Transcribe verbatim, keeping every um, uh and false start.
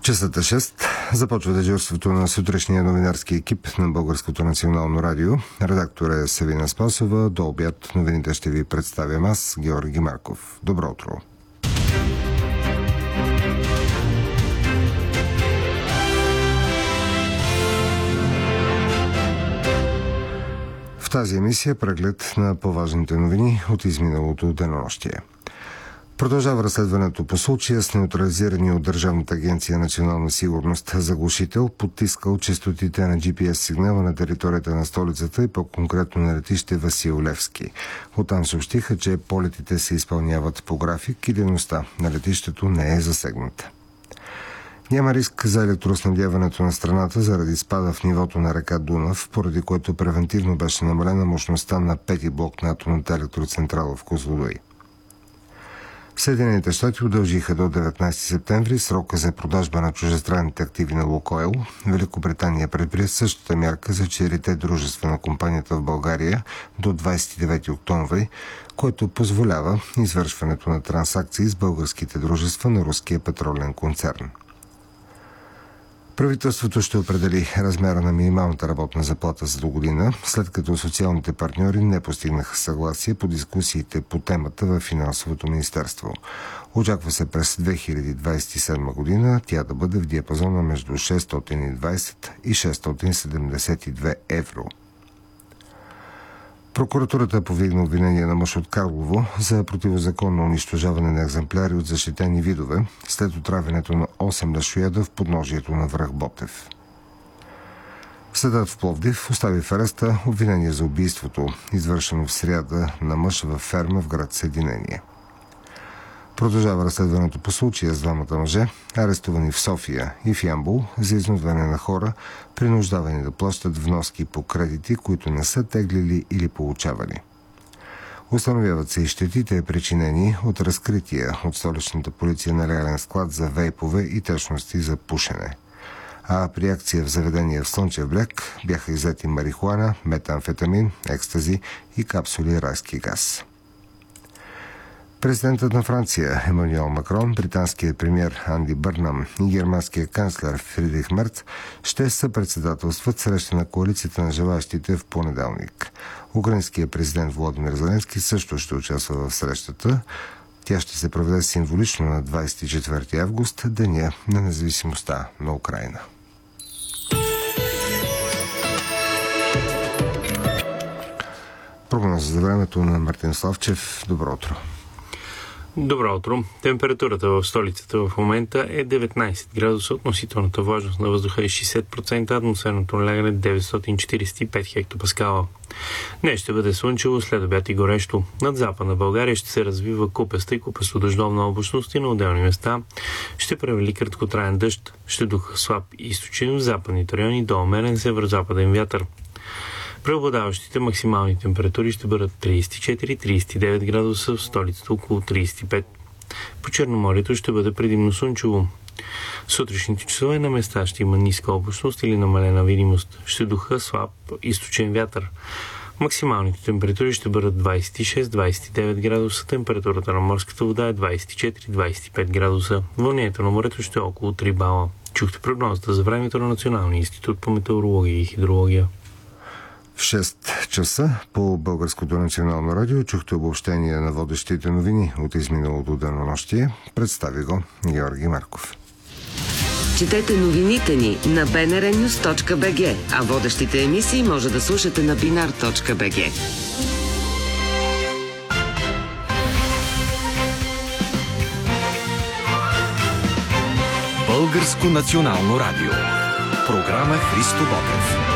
Часът е шест. Започва дежурството на сутрешния новинарски екип на Българското национално радио. Редактор е Савина Спасова. До обяд новините ще ви представям аз, Георги Марков. Добро утро! В тази емисия преглед на по-важните новини от изминалото денонощие. Продължава разследването по случая с неутрализирания от Държавната агенция национална сигурност заглушител, потискал честотите на джи пи ес сигнала на територията на столицата и по-конкретно на летище Васил Левски. Оттам съобщиха, че полетите се изпълняват по график и дейността на летището не е засегната. Няма риск за електроснабдяването на страната заради спада в нивото на река Дунав, поради което превентивно беше намалена мощността на пети блок на атомната електроцентрала в Козлодуй. Съединените щати удължиха до деветнайсети септември срока за продажба на чуждестранните активи на Лукойл. Великобритания предприе същата мярка за четирите дружества на компанията в България до двайсет и девети октомври, което позволява извършването на трансакции с българските дружества на руския петролен концерн. Правителството ще определи размера на минималната работна заплата за до година, след като социалните партньори не постигнаха съгласие по дискусиите по темата в Финансовото министерство. Очаква се през две хиляди двайсет и седма година тя да бъде в диапазона между шестстотин и двайсет и шестстотин седемдесет и две евро. Прокуратурата повдигна обвинение на мъж от Карлово за противозаконно унищожаване на екземпляри от защитени видове след отравянето на осем лешояда в подножието на връх Ботев. Съдът в Пловдив остави в ареста обвинение за убийството, извършено в сряда на мъж във ферма в град Съединение. Продължава разследването по случая с двамата мъже, арестувани в София и в Ямбол за изнудване на хора, принуждавани да плащат вноски по кредити, които не са теглили или получавали. Установяват се и щетите, причинени от разкрития от столичната полиция на легален склад за вейпове и течности за пушене. А при акция в заведение в Слънчев бряг бяха иззети марихуана, метамфетамин, екстази и капсули райски газ. Президентът на Франция Емануел Макрон, британският премиер Анди Бърнам и германският канцлер Фридрих Мерц ще съпредседателстват среща на коалицията на желащите в понеделник. Украинският президент Володимир Зеленски също ще участва в срещата. Тя ще се проведе символично на двайсет и четвърти август, деня на независимостта на Украйна. Прогноза за времето на Мартин Славчев. Добро утро. Добро утро. Температурата в столицата в момента е деветнайсет градуса, относителната влажност на въздуха е шейсет процента, атмосферното налягане деветстотин четирийсет и пет хектопаскала. Днес ще бъде слънчево, след обяд и горещо. Над западна България ще се развива купеста и купесто-дъждовна облачност и на отделни места ще превали краткотраен дъжд. Ще духа слаб източен в западните райони до умерен северо-западен вятър. Преобладаващите максимални температури ще бъдат трийсет и четири до трийсет и девет градуса, в столицата около трийсет и пет. По Черноморието ще бъде предимно слънчево. Сутрешните часове на места ще има ниска облачност или намалена видимост. Ще духа слаб източен вятър. Максималните температури ще бъдат двайсет и шест до двайсет и девет градуса, температурата на морската вода е двайсет и четири до двайсет и пет градуса. Вълнението на морето ще е около три бала. Чухте прогнозата за времето на Националния институт по метеорология и хидрология. В шест часа по Българското национално радио чухте обобщение на водещите новини от изминалото денонощие. Представи го Георги Марков. Четете новините ни на би ен ар нюз точка би джи, а водещите емисии може да слушате на бинар точка би джи. Българско национално радио. Програма Христо Ботев.